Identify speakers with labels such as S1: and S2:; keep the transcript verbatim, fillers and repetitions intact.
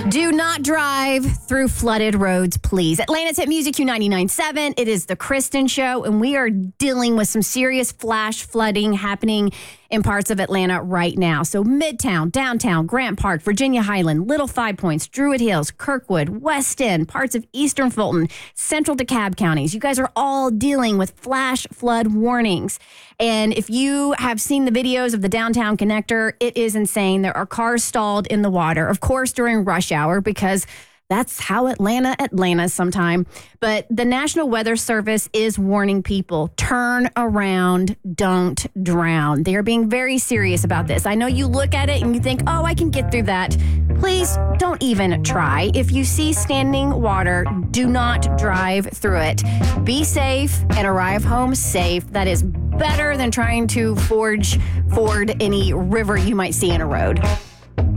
S1: Do not drive through flooded roads, please. Atlanta's Hit Music Q ninety-nine point seven. It is the Kristen Show, and we are dealing with some serious flash flooding happening in parts of Atlanta right now. So Midtown, downtown, Grant Park, Virginia Highland, Little Five Points, Druid Hills, Kirkwood, West End, parts of Eastern Fulton, Central DeKalb counties. You guys are all dealing with flash flood warnings. And if you have seen the videos of the downtown connector, it is insane. There are cars stalled in the water, of course, during rush hour, because that's how Atlanta, Atlanta sometime. But the National Weather Service is warning people, turn around, don't drown. They are being very serious about this. I know you look at it and you think, oh, I can get through that. Please don't even try. If you see standing water, do not drive through it. Be safe and arrive home safe. That is better than trying to forge ford any river you might see in a road.